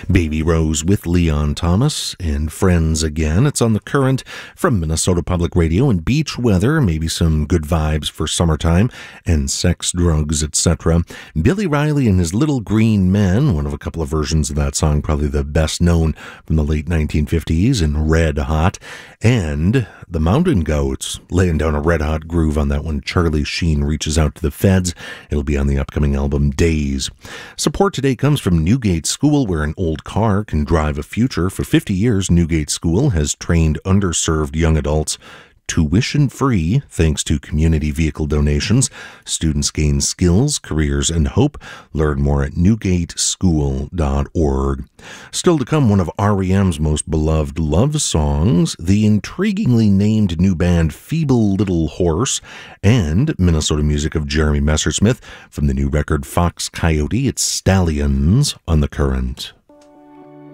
Baby Rose with Leon Thomas and Friends Again. It's on The Current from Minnesota Public Radio, and beach weather, maybe some good vibes for summertime, and sex, drugs, etc. Billy Riley and his Little Green Men, one of a couple of versions of that song, probably the best known from the late 1950s, and Red Hot. And the Mountain Goats, laying down a red hot groove on that one. Charlie Sheen Reaches Out to the Feds. It'll be on the upcoming album Days. Support today comes from Newgate School, where an old car can drive a future. For 50 years, Newgate School has trained underserved young adults tuition-free thanks to community vehicle donations. Students gain skills, careers, and hope. Learn more at newgateschool.org. Still to come, one of R.E.M's most beloved love songs, the intriguingly named new band Feeble Little Horse, and Minnesota music of Jeremy Messersmith from the new record Fox Coyote. It's Stallions on The Current.